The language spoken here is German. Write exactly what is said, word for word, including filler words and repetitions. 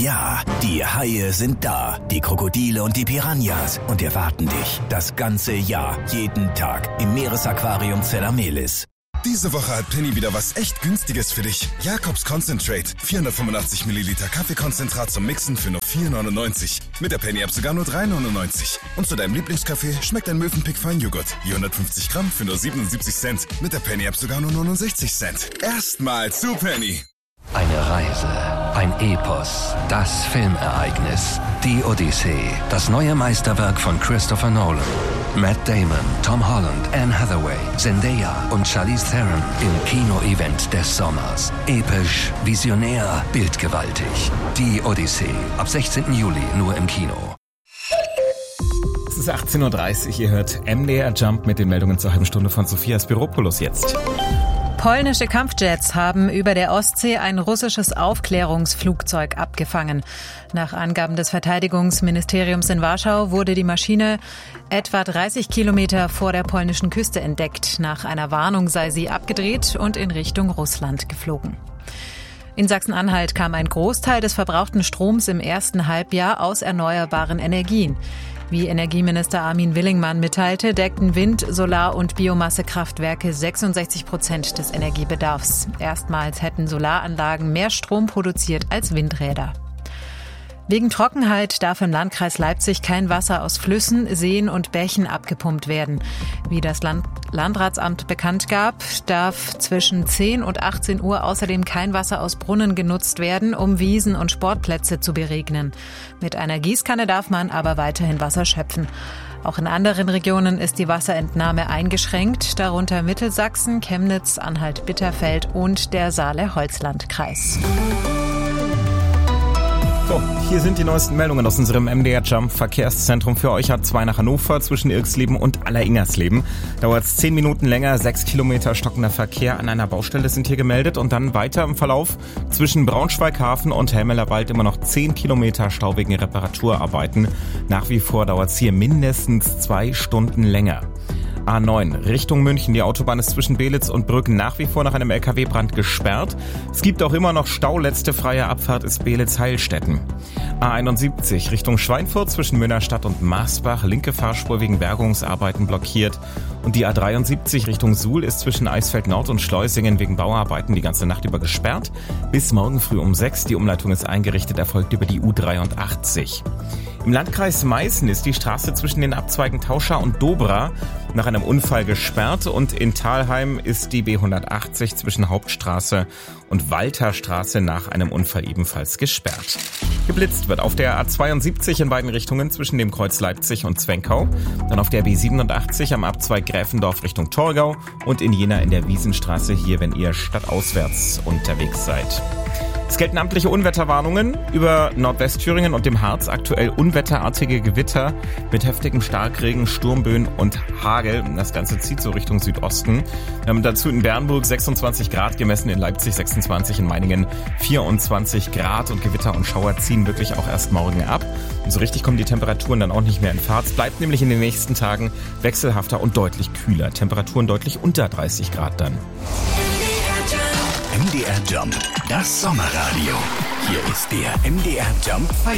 Ja, die Haie sind da, die Krokodile und die Piranhas und erwarten dich das ganze Jahr, jeden Tag im Meeresaquarium Zella-Mehlis. Diese Woche hat Penny wieder was echt Günstiges für dich. Jakobs Concentrate. vierhundertfünfundachtzig Milliliter Kaffeekonzentrat zum Mixen für nur vier neunundneunzig. Mit der Penny-App sogar nur drei neunundneunzig. Und zu deinem Lieblingskaffee schmeckt ein Mövenpick Feinjoghurt. vierhundertfünfzig Gramm für nur siebenundsiebzig Cent. Mit der Penny-App sogar nur neunundsechzig Cent. Erstmal zu Penny. Eine Reise, ein Epos, das Filmereignis, die Odyssee, das neue Meisterwerk von Christopher Nolan. Matt Damon, Tom Holland, Anne Hathaway, Zendaya und Charlize Theron im Kino-Event des Sommers. Episch, visionär, bildgewaltig. Die Odyssee, ab sechzehnten Juli nur im Kino. Es ist achtzehn Uhr dreißig, ihr hört M D R Jump mit den Meldungen zur halben Stunde von Sophia Spiropoulos jetzt. Polnische Kampfjets haben über der Ostsee ein russisches Aufklärungsflugzeug abgefangen. Nach Angaben des Verteidigungsministeriums in Warschau wurde die Maschine etwa dreißig Kilometer vor der polnischen Küste entdeckt. Nach einer Warnung sei sie abgedreht und in Richtung Russland geflogen. In Sachsen-Anhalt kam ein Großteil des verbrauchten Stroms im ersten Halbjahr aus erneuerbaren Energien. Wie Energieminister Armin Willingmann mitteilte, deckten Wind-, Solar- und Biomassekraftwerke sechsundsechzig Prozent des Energiebedarfs. Erstmals hätten Solaranlagen mehr Strom produziert als Windräder. Wegen Trockenheit darf im Landkreis Leipzig kein Wasser aus Flüssen, Seen und Bächen abgepumpt werden. Wie das Land- Landratsamt bekannt gab, darf zwischen zehn und achtzehn Uhr außerdem kein Wasser aus Brunnen genutzt werden, um Wiesen und Sportplätze zu beregnen. Mit einer Gießkanne darf man aber weiterhin Wasser schöpfen. Auch in anderen Regionen ist die Wasserentnahme eingeschränkt, darunter Mittelsachsen, Chemnitz, Anhalt-Bitterfeld und der Saale-Holzland-Kreis. So, hier sind die neuesten Meldungen aus unserem M D R Jump Verkehrszentrum für euch. A zwei nach Hannover zwischen Irksleben und Alleringersleben. Dauert es zehn Minuten länger, sechs Kilometer stockender Verkehr an einer Baustelle sind hier gemeldet. Und dann weiter im Verlauf zwischen Braunschweig-Hafen und Helmelerwald immer noch zehn Kilometer Stau wegen Reparaturarbeiten. Nach wie vor dauert es hier mindestens zwei Stunden länger. A neun Richtung München. Die Autobahn ist zwischen Belitz und Brücken nach wie vor nach einem L K W-Brand gesperrt. Es gibt auch immer noch Stau. Letzte freie Abfahrt ist Belitz-Heilstätten. A einundsiebzig Richtung Schweinfurt zwischen Münnerstadt und Marsbach. Linke Fahrspur wegen Bergungsarbeiten blockiert. Und die A dreiundsiebzig Richtung Suhl ist zwischen Eisfeld Nord und Schleusingen wegen Bauarbeiten die ganze Nacht über gesperrt. Bis morgen früh um sechs. Die Umleitung ist eingerichtet, erfolgt über die U dreiundachtzig. Im Landkreis Meißen ist die Straße zwischen den Abzweigen Tauscha und Dobra nach einem Unfall gesperrt und in Thalheim ist die B hundertachtzig zwischen Hauptstraße und Walterstraße nach einem Unfall ebenfalls gesperrt. Geblitzt wird auf der A zweiundsiebzig in beiden Richtungen zwischen dem Kreuz Leipzig und Zwenkau, dann auf der B siebenundachtzig am Abzweig Gräfendorf Richtung Torgau und in Jena in der Wiesenstraße hier, wenn ihr stadtauswärts unterwegs seid. Es gelten amtliche Unwetterwarnungen über Nordwestthüringen und dem Harz. Aktuell unwetterartige Gewitter mit heftigem Starkregen, Sturmböen und Hagel. Das Ganze zieht so Richtung Südosten. Wir haben dazu in Bernburg sechsundzwanzig Grad gemessen, in Leipzig sechsundzwanzig, in Meiningen vierundzwanzig Grad. Und Gewitter und Schauer ziehen wirklich auch erst morgen ab. Und so richtig kommen die Temperaturen dann auch nicht mehr in Fahrt. Es bleibt nämlich in den nächsten Tagen wechselhafter und deutlich kühler. Temperaturen deutlich unter dreißig Grad dann. M D R Jump, das Sommerradio. Hier ist der M D R Jump